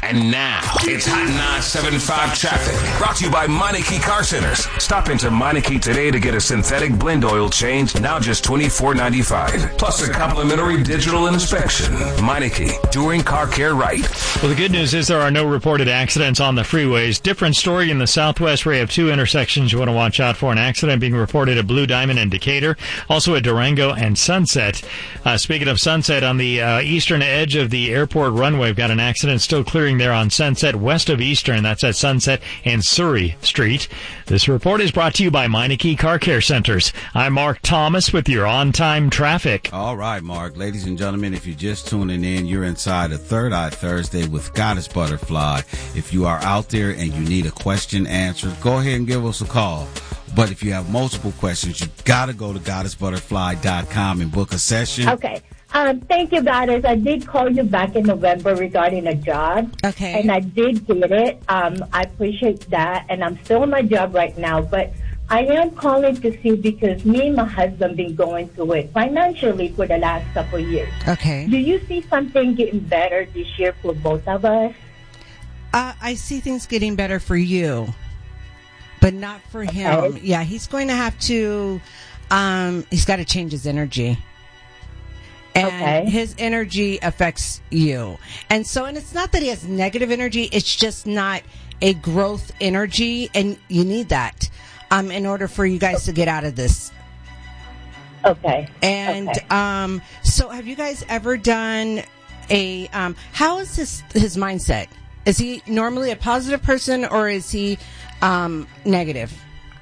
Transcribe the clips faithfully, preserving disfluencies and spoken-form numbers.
And now, it's Hot nine seven five traffic. Brought to you by Meineke Car Centers. Stop into Meineke today to get a synthetic blend oil change, now just twenty-four ninety-five. Plus a complimentary digital inspection. Meineke, doing car care right. Well, the good news is there are no reported accidents on the freeways. Different story in the southwest where you have two intersections you want to watch out for. An accident being reported at Blue Diamond and Decatur. Also at Durango and Sunset. Uh, speaking of Sunset, on the uh, eastern edge of the airport runway, we've got an accident still clearing there on Sunset west of Eastern. That's at Sunset and Surrey Street. This report is brought to you by Meineke Car Care Centers. I'm Mark Thomas with your on-time traffic. All right, Mark. Ladies and gentlemen, if you're just tuning in, you're inside a Third Eye Thursday with Goddess Butterfly. If you are out there and you need a question answered, go ahead and give us a call. But if you have multiple questions, you got to go to goddess butterfly dot com and book a session. Okay. Um, thank you, Goddess. I did call you back in November regarding a job. Okay. And I did get it. Um, I appreciate that. And I'm still in my job right now. But I am calling to see because me and my husband been going through it financially for the last couple of years. Okay. Do you see something getting better this year for both of us? Uh, I see things getting better for you. But not for him. Okay. Yeah, he's going to have to, um, he's got to change his energy. And okay. his energy affects you. And so, and it's not that he has negative energy, it's just not a growth energy, and you need that um, in order for you guys to get out of this. Okay. And okay. um, so have you guys ever done a, um, how is his, his mindset? Is he normally a positive person, or is he um, negative?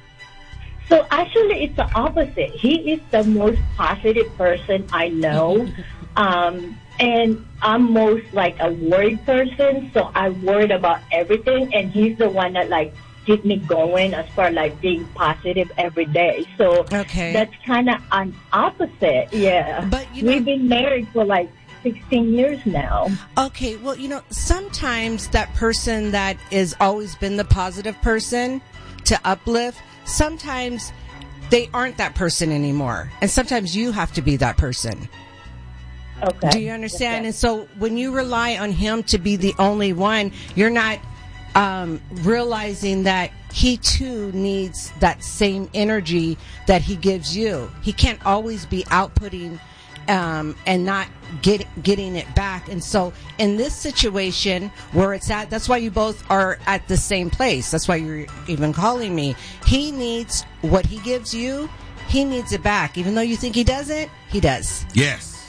So actually, it's the opposite. He is the most positive person I know. um, and I'm most like a worried person, so I worried about everything. And he's the one that like keep me going as far like being positive every day. So okay. that's kind of an opposite. Yeah. But you know, we've been married for like sixteen years now. Okay, well, you know, sometimes that person that is always been the positive person to uplift, sometimes they aren't that person anymore. And sometimes you have to be that person. Okay. Do you understand? Okay. And so when you rely on him to be the only one, you're not um, realizing that he too needs that same energy that he gives you. He can't always be outputting Um, and not get, getting it back. And so in this situation where it's at, that's why you both are at the same place. That's why you're even calling me. He needs what he gives you. He needs it back. Even though you think he doesn't, he does. Yes.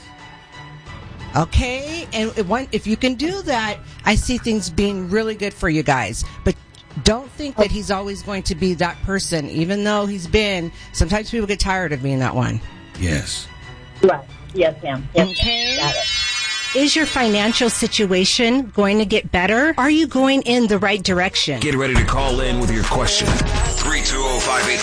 Okay? And if you can do that, I see things being really good for you guys. But don't think that he's always going to be that person, even though he's been. Sometimes people get tired of being that one. Yes. Right. Yes, ma'am. Yes, okay. Got it. Is your financial situation going to get better? Are you going in the right direction? Get ready to call in with your question. three two zero five eight